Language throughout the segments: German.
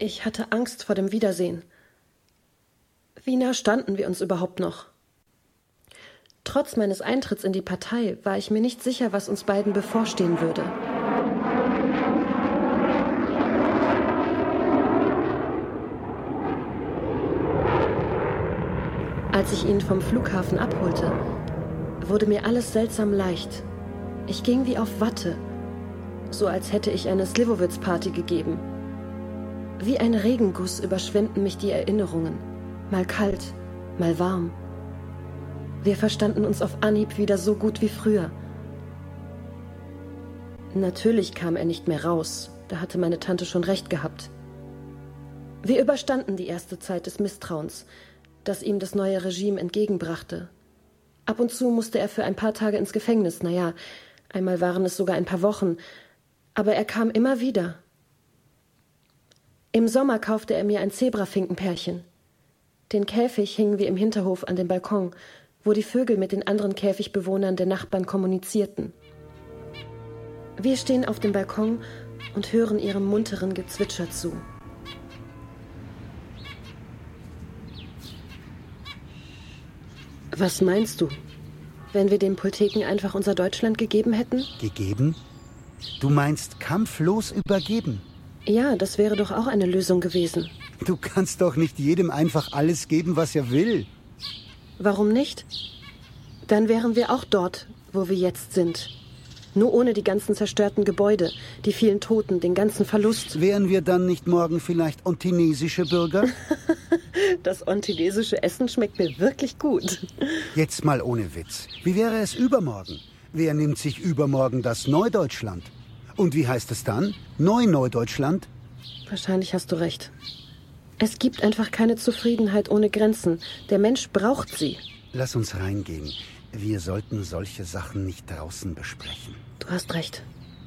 Ich hatte Angst vor dem Wiedersehen. Wie nah standen wir uns überhaupt noch? Trotz meines Eintritts in die Partei war ich mir nicht sicher, was uns beiden bevorstehen würde. Als ich ihn vom Flughafen abholte, wurde mir alles seltsam leicht. Ich ging wie auf Watte, so als hätte ich eine Slivovitz-Party gegeben. Wie ein Regenguss überschwemmten mich die Erinnerungen, mal kalt, mal warm. Wir verstanden uns auf Anhieb wieder so gut wie früher. Natürlich kam er nicht mehr raus, da hatte meine Tante schon recht gehabt. Wir überstanden die erste Zeit des Misstrauens, das ihm das neue Regime entgegenbrachte. Ab und zu musste er für ein paar Tage ins Gefängnis, einmal waren es sogar ein paar Wochen, aber er kam immer wieder. Im Sommer kaufte er mir ein Zebrafinkenpärchen. Den Käfig hingen wir im Hinterhof an dem Balkon, wo die Vögel mit den anderen Käfigbewohnern der Nachbarn kommunizierten. Wir stehen auf dem Balkon und hören ihrem munteren Gezwitscher zu. Was meinst du, wenn wir dem Pulteken einfach unser Deutschland gegeben hätten? Gegeben? Du meinst kampflos übergeben? Ja, das wäre doch auch eine Lösung gewesen. Du kannst doch nicht jedem einfach alles geben, was er will. Warum nicht? Dann wären wir auch dort, wo wir jetzt sind. Nur ohne die ganzen zerstörten Gebäude, die vielen Toten, den ganzen Verlust. Wären wir dann nicht morgen vielleicht ontinesische Bürger? Das ontinesische Essen schmeckt mir wirklich gut. Jetzt mal ohne Witz. Wie wäre es übermorgen? Wer nimmt sich übermorgen das Neudeutschland? Und wie heißt es dann? Neu-Neudeutschland? Wahrscheinlich hast du recht. Es gibt einfach keine Zufriedenheit ohne Grenzen. Der Mensch braucht sie. Lass uns reingehen. Wir sollten solche Sachen nicht draußen besprechen. Du hast recht.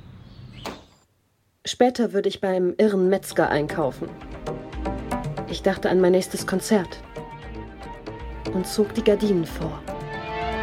Später würde ich beim irren Metzger einkaufen. Ich dachte an mein nächstes Konzert und zog die Gardinen vor.